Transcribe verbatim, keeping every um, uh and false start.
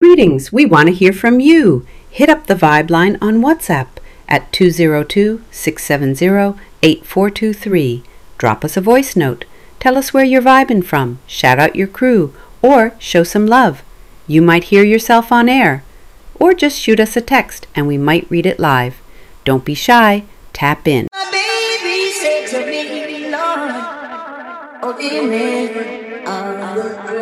Greetings, we want to hear from you. Hit up the Vibe line on WhatsApp at two zero two, six seven zero, eight four two three. Drop us a voice note. Tell us where you're vibing from, shout out your crew, or show some love. You might hear yourself on air. Or just shoot us a text and we might read it live. Don't be shy, tap in. My baby said to me, Lord, oh,